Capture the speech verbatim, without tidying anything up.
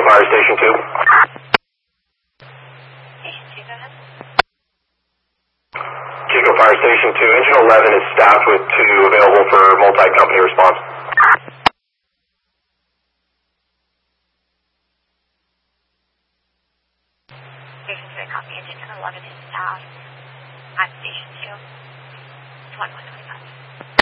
Fire Station two. Station two, go ahead. Chico Fire Station two, engine eleven is staffed with two available for multi-company response. Station two, copy. Engine eleven is staffed at Station two. It's one one twenty-five.